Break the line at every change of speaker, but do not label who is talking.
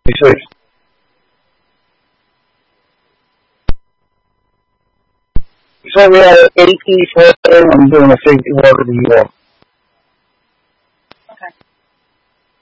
says, he said we had an 18-footer. I'm doing a 50 water to you all.